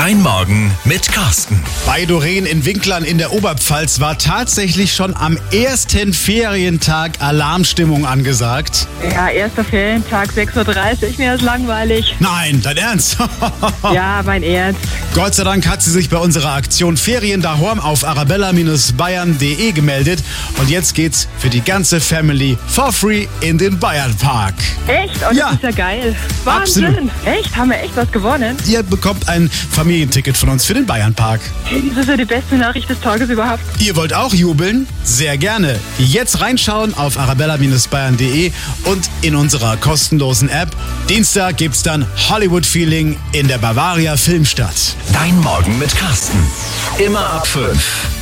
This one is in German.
Dein Morgen mit Carsten. Bei Doreen in Winklern in der Oberpfalz war tatsächlich schon am ersten Ferientag Alarmstimmung angesagt. Ja, erster Ferientag, 6:30 Uhr, mir ist langweilig. Nein, dein Ernst? Ja, mein Ernst. Gott sei Dank hat sie sich bei unserer Aktion Ferien daheim auf arabella-bayern.de gemeldet. Und jetzt geht's für die ganze Family for free in den Bayernpark. Echt? Und Ja. das ist ja geil. Wahnsinn. Absolut. Echt? Haben wir echt was gewonnen? Ihr bekommt ein Familienticket von uns für den Bayernpark. Das ist ja die beste Nachricht des Tages überhaupt. Ihr wollt auch jubeln? Sehr gerne. Jetzt reinschauen auf arabella-bayern.de und in unserer kostenlosen App. Dienstag gibt's dann Hollywood Feeling in der Bavaria Filmstadt. Dein Morgen mit Carsten. Immer ab 5.